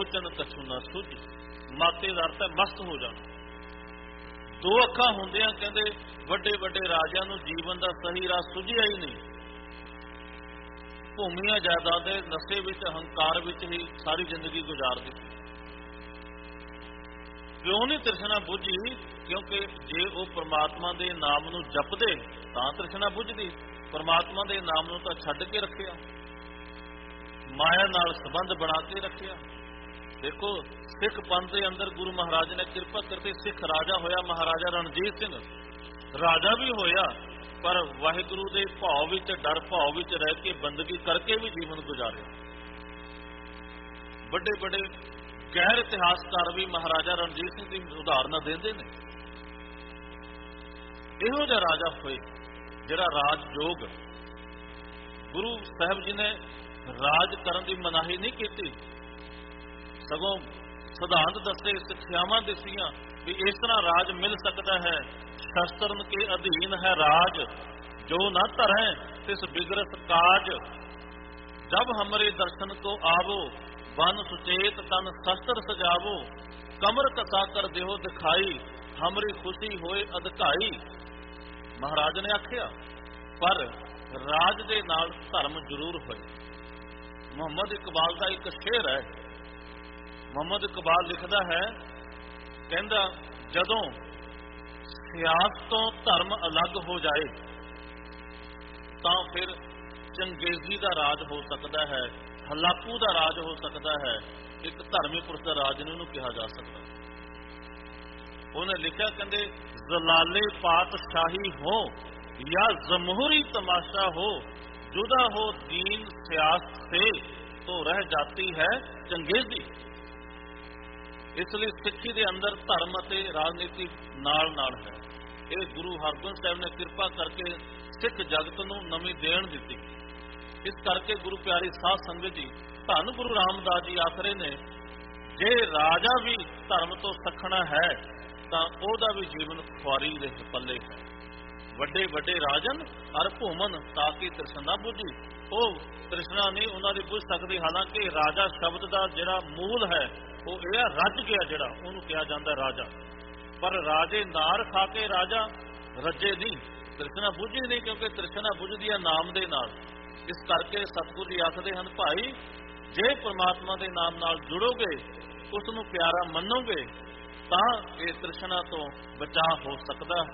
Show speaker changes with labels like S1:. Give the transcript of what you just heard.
S1: ਲੋਚਨ कछु न सूझी। माते दा अर्थ है मस्त हो जाना। दो अखां हुंदियां कहंदे वड्डे वड्डे राजियां नूं जीवन दा सही राह सुझिया ही नहीं। भूमियां जायदादां नशे विच हंकार विच ही सारी जिंदगी गुजार दित्ती। क्यों नहीं तृष्णा बुझी? क्योंकि जे वो परमात्मा दे नाम नूं जपदे तां तृष्णा बुझदी। परमात्मा दे नाम नूं तां छड्ड के रखिया, माया नाल संबंध बना के रखिया। देखो सिख पंथ के अंदर गुरु महाराज ने किरपा करके सिख राजा होया महाराजा रणजीत सिंह। राजा भी होया पर वाहिगुरु के भाव विच डर भाव विच रह के बंदगी करके भी जीवन गुजारिया। बड़े बड़े गैर इतिहासकार भी महाराजा रणजीत सिंह की उदाहरण देंदे ने। इहो जिहा राजा होए जिहड़ा राजयोग। गुरु साहब जी ने राज करन की मनाही नहीं की, सगों सिद्धांत दसे, सिक्ख्यावां दसियां भी इस तरह राज मिल सकता है। शस्त्रन के अधीन है राज, जो न धरें तिस बिगड़त काज। जब हमरे दर्शन को आवो, बन सुचेत तन शस्त्र सजावो। कमर कसा कर देहो दिखाई, हमरी खुशी होए अधकाई। महाराज ने आखिया पर राज दे नाल धर्म जरूर होए। मुहम्मद इकबाल का एक शेर है। मुहम्मद इकबाल लिखदा है, कहंदा जदों सियासत तो धर्म अलग हो जाए तां फिर चंगेजी का राज हो सकता है, हलाकू का राज हो सकता है, एक धर्मी पुरुष का राज नहीं कहा जा सकता। उन्हें लिखा कहते जलाले पातशाही हो या जमहूरी तमाशा हो, जुदा हो दीन सियासत से तो रह जाती है चंगेजी। इसलिए सिक्खी के अंदर धर्म और राजनीति नाल नाल है। ये गुरु हरगोबिंद साहब ने कृपा करके सिख जगत नूं नवीं देण दित्ती। इस करके गुरु प्यारी साध संगत जी, धन गुरु रामदास जी आखरे ने, जे राजा भी धर्म तो सखना है तां ओहदा भी जीवन खुआरी दे पल्ले है। वड्डे वड्डे राजन अर भूमन ताकि तृष्णा बुझी। वो तृष्णा नहीं उन्होंने बुझ सकती। हालांकि राजा शब्द का जिहड़ा मूल है वो यह रज गया, जिहड़ा उहनूं कहा जाता राजा। पर राजे नार खा के राजा रजे नहीं, तृष्णा बुझी नहीं, क्योंकि तृष्णा बुझदी है नाम दे नाल। इस करके सतगुरु जी आखदे हन, भाई जे परमात्मा के नाम नाल जुड़ोगे, उसनूं प्यारा मनोगे तां ये तृष्णा तो बचा हो सकता है।